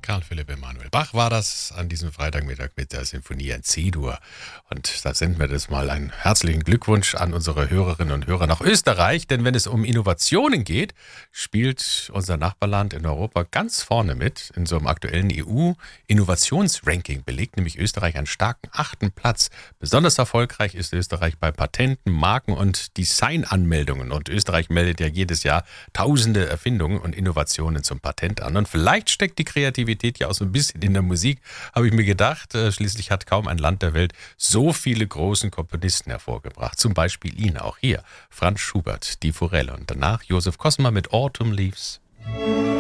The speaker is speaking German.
Karl Philipp Emanuel Bach war das an diesem Freitagmittag mit der Sinfonie in C-Dur. Und da senden wir das mal einen herzlichen Glückwunsch an unsere Hörerinnen und Hörer nach Österreich. Denn wenn es um Innovationen geht, spielt unser Nachbarland in Europa ganz vorne mit. In so einem aktuellen EU-Innovationsranking belegt nämlich Österreich einen starken 8. Platz. Besonders erfolgreich ist Österreich bei Patenten, Marken und Designanmeldungen. Und Österreich meldet ja jedes Jahr tausende Erfindungen und Innovationen zum Patent an. Und vielleicht steckt die Kreativität ja auch so ein bisschen in der Musik, habe ich mir gedacht. Schließlich hat kaum ein Land der Welt so viele großen Komponisten hervorgebracht. Zum Beispiel ihn auch hier. Franz Schubert, Die Forelle und danach Josef Kosma mit Autumn Leaves.